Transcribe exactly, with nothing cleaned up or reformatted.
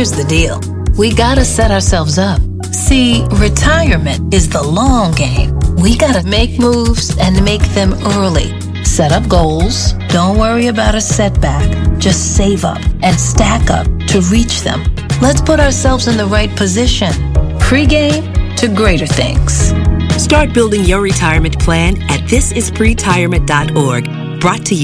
here's the deal. We gotta set ourselves up. See, retirement is the long game. We gotta make moves and make them early. Set up goals. Don't worry about a setback. Just save up and stack up to reach them. Let's put ourselves in the right position. Pre-game to greater things. Start building your retirement plan at this is pretirement dot org. Brought to you